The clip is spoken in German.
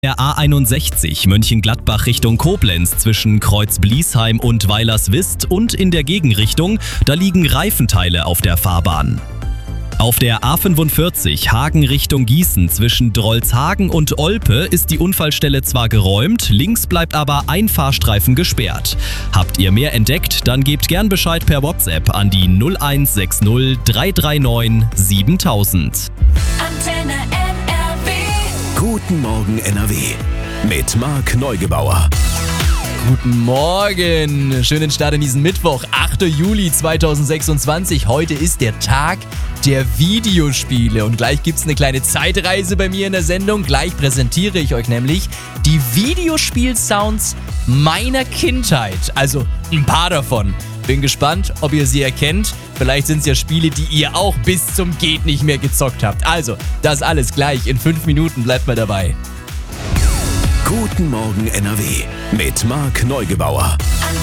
Der A61 Mönchengladbach Richtung Koblenz zwischen Kreuz-Bliesheim und Weilerswist und in der Gegenrichtung, da liegen Reifenteile auf der Fahrbahn. Auf der A45 Hagen Richtung Gießen zwischen Drolshagen und Olpe ist die Unfallstelle zwar geräumt, links bleibt aber ein Fahrstreifen gesperrt. Habt ihr mehr entdeckt, dann gebt gern Bescheid per WhatsApp an die 0160 339 7000. Antenne NRW. Guten Morgen NRW mit Marc Neugebauer. Guten Morgen, schönen Start in diesen Mittwoch, 8. Juli 2026. Heute ist der Tag der Videospiele und gleich gibt's eine kleine Zeitreise bei mir in der Sendung. Gleich präsentiere ich euch nämlich die Videospiel-Sounds meiner Kindheit, also ein paar davon. Bin gespannt, ob ihr sie erkennt. Vielleicht sind es ja Spiele, die ihr auch bis zum Geht nicht mehr gezockt habt. Also, das alles gleich in 5 Minuten. Bleibt mal dabei. Guten Morgen NRW mit Marc Neugebauer.